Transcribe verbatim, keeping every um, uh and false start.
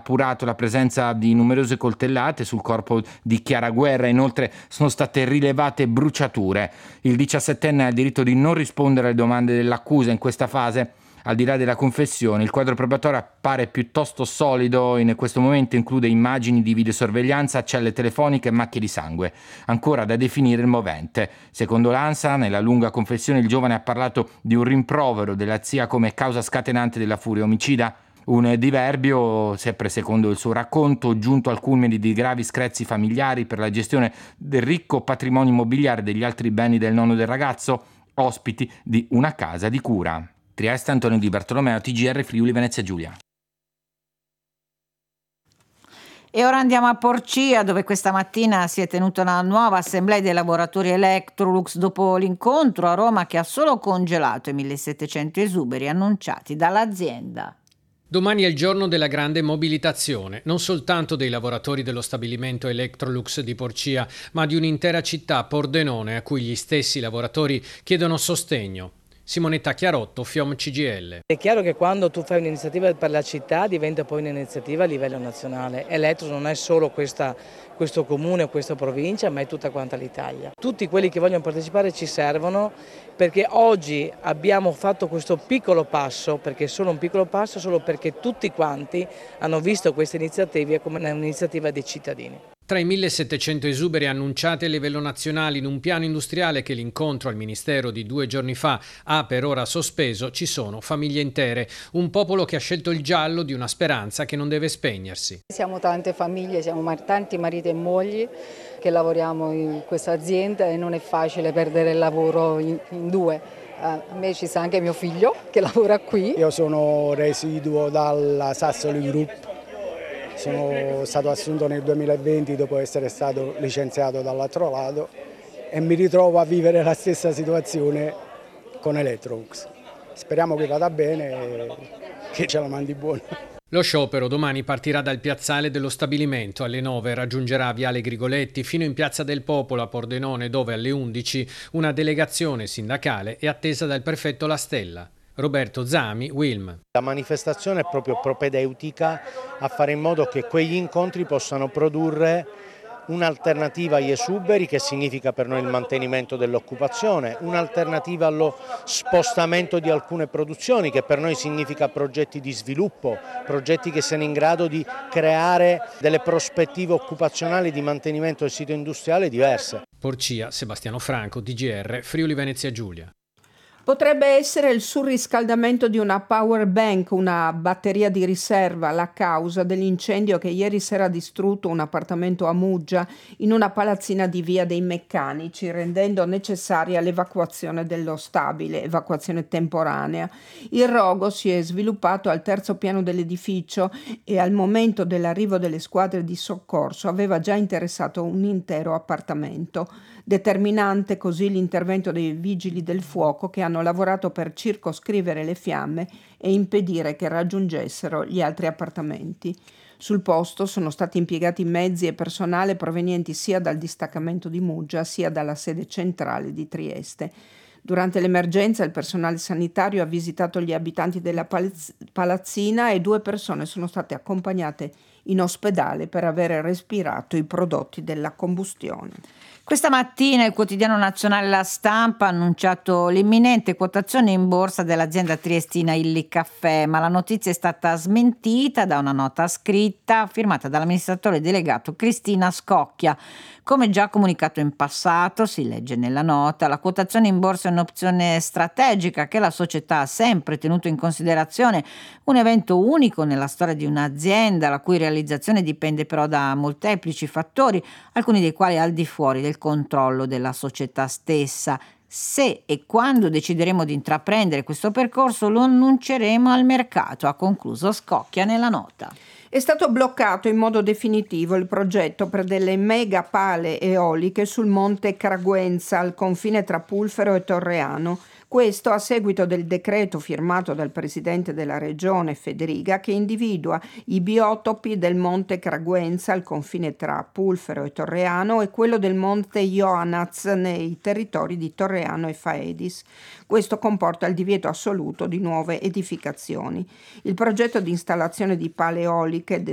appurato la presenza di numerose coltellate sul corpo di Chiara Guerra. Inoltre sono state rilevate bruciature. Il diciassettenne ha il diritto di non rispondere alle domande dell'accusa in questa fase. Al di là della confessione, il quadro probatorio appare piuttosto solido. In questo momento include immagini di videosorveglianza, celle telefoniche e macchie di sangue. Ancora da definire il movente. Secondo l'ANSA, nella lunga confessione il giovane ha parlato di un rimprovero della zia come causa scatenante della furia omicida. Un diverbio, sempre secondo il suo racconto, giunto al culmine di gravi screzi familiari per la gestione del ricco patrimonio immobiliare e degli altri beni del nonno del ragazzo, ospiti di una casa di cura. Trieste, Antonio Di Bartolomeo, T G R Friuli Venezia Giulia. E ora andiamo a Porcia, dove questa mattina si è tenuta una nuova assemblea dei lavoratori Electrolux dopo l'incontro a Roma che ha solo congelato i millesettecento esuberi annunciati dall'azienda. Domani è il giorno della grande mobilitazione, non soltanto dei lavoratori dello stabilimento Electrolux di Porcia, ma di un'intera città, Pordenone, a cui gli stessi lavoratori chiedono sostegno. Simonetta Chiarotto, FIOM C G I L. È chiaro che quando tu fai un'iniziativa per la città diventa poi un'iniziativa a livello nazionale. Electrolux non è solo questa, questo comune o questa provincia, ma è tutta quanta l'Italia. Tutti quelli che vogliono partecipare ci servono, perché oggi abbiamo fatto questo piccolo passo, perché è solo un piccolo passo, solo perché tutti quanti hanno visto queste iniziative come un'iniziativa dei cittadini. Tra i millesettecento esuberi annunciati a livello nazionale in un piano industriale che l'incontro al Ministero di due giorni fa ha per ora sospeso, ci sono famiglie intere, un popolo che ha scelto il giallo di una speranza che non deve spegnersi. Siamo tante famiglie, siamo tanti mariti e mogli che lavoriamo in questa azienda e non è facile perdere il lavoro in, in due. A me ci sta anche mio figlio che lavora qui. Io sono residuo dalla Sassoli Group. Sono stato assunto nel duemilaventi dopo essere stato licenziato dall'altro lato e mi ritrovo a vivere la stessa situazione con Electrolux. Speriamo che vada bene e che ce la mandi buona. Lo sciopero domani partirà dal piazzale dello stabilimento, alle nove raggiungerà Viale Grigoletti fino in Piazza del Popolo a Pordenone, dove alle undici una delegazione sindacale è attesa dal prefetto La Stella. Roberto Zami, Wilm. La manifestazione è proprio propedeutica a fare in modo che quegli incontri possano produrre un'alternativa agli esuberi, che significa per noi il mantenimento dell'occupazione, un'alternativa allo spostamento di alcune produzioni, che per noi significa progetti di sviluppo, progetti che siano in grado di creare delle prospettive occupazionali di mantenimento del sito industriale diverse. Porcia, Sebastiano Franco, D G R, Friuli Venezia Giulia. Potrebbe essere il surriscaldamento di una power bank, una batteria di riserva, la causa dell'incendio che ieri sera ha distrutto un appartamento a Muggia in una palazzina di Via dei Meccanici, rendendo necessaria l'evacuazione dello stabile, evacuazione temporanea. Il rogo si è sviluppato al terzo piano dell'edificio e al momento dell'arrivo delle squadre di soccorso aveva già interessato un intero appartamento. Determinante così l'intervento dei vigili del fuoco che hanno lavorato per circoscrivere le fiamme e impedire che raggiungessero gli altri appartamenti. Sul posto sono stati impiegati mezzi e personale provenienti sia dal distaccamento di Muggia sia dalla sede centrale di Trieste. Durante l'emergenza il personale sanitario ha visitato gli abitanti della palaz- palazzina e due persone sono state accompagnate in ospedale per aver respirato i prodotti della combustione. Questa mattina il quotidiano nazionale La Stampa ha annunciato l'imminente quotazione in borsa dell'azienda triestina Illy Caffè, ma la notizia è stata smentita da una nota scritta firmata dall'amministratore delegato Cristina Scocchia. Come già comunicato in passato, si legge nella nota, la quotazione in borsa è un'opzione strategica che la società ha sempre tenuto in considerazione, un evento unico nella storia di un'azienda, la cui realizzazione dipende però da molteplici fattori, alcuni dei quali al di fuori del controllo della società stessa. Se e quando decideremo di intraprendere questo percorso lo annunceremo al mercato, ha concluso Scocchia nella nota. È stato bloccato in modo definitivo il progetto per delle mega pale eoliche sul monte Craguenza, al confine tra Pulfero e Torreano. Questo a seguito del decreto firmato dal presidente della regione Federiga che individua i biotopi del monte Craguenza al confine tra Pulfero e Torreano e quello del monte Ioannaz nei territori di Torreano e Faedis. Questo comporta il divieto assoluto di nuove edificazioni. Il progetto di installazione di pale eoliche